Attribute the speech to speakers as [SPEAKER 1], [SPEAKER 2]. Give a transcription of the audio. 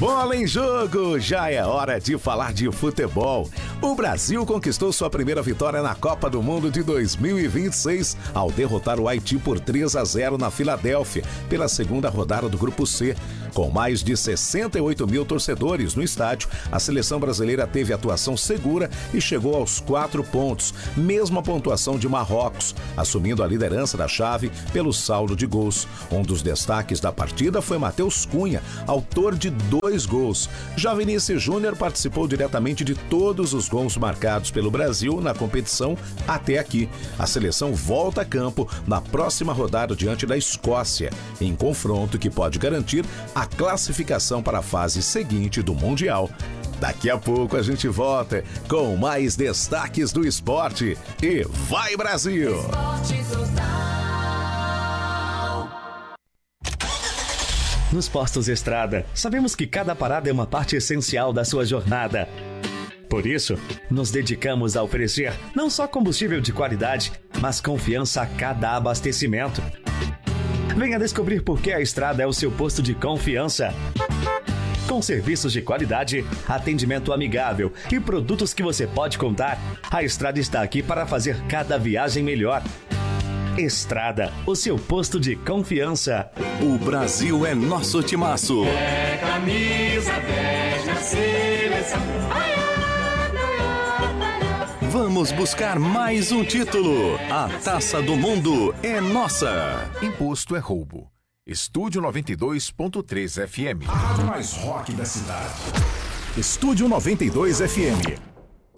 [SPEAKER 1] Bola em jogo! Já é hora de falar de futebol. O Brasil conquistou sua primeira vitória na Copa do Mundo de 2026 ao derrotar o Haiti por 3-0 na Filadélfia, pela segunda rodada do Grupo C. Com mais de 68 mil torcedores no estádio, a seleção brasileira teve atuação segura e chegou aos 4 pontos, mesma pontuação de Marrocos, assumindo a liderança da chave pelo saldo de gols. Um dos destaques da partida foi Matheus Cunha, autor de 2 gols. Já Vinícius Júnior participou diretamente de todos os gols marcados pelo Brasil na competição até aqui. A seleção volta a campo na próxima rodada diante da Escócia, em confronto que pode garantir a classificação para a fase seguinte do Mundial. Daqui a pouco a gente volta com mais destaques do esporte. E vai, Brasil!
[SPEAKER 2] Nos postos Estrada, sabemos que cada parada é uma parte essencial da sua jornada. Por isso, nos dedicamos a oferecer não só combustível de qualidade, mas confiança a cada abastecimento. Venha descobrir por que a Estrada é o seu posto de confiança. Com serviços de qualidade, atendimento amigável e produtos que você pode contar, a Estrada está aqui para fazer cada viagem melhor. Estrada, o seu posto de confiança.
[SPEAKER 3] O Brasil é nosso timaço.
[SPEAKER 4] É camisa 10 na seleção.
[SPEAKER 3] Vamos buscar mais um título. A Taça do Mundo é nossa.
[SPEAKER 5] Imposto é roubo. Estúdio 92.3 FM.
[SPEAKER 6] A rádio mais rock da cidade.
[SPEAKER 1] Estúdio 92 FM.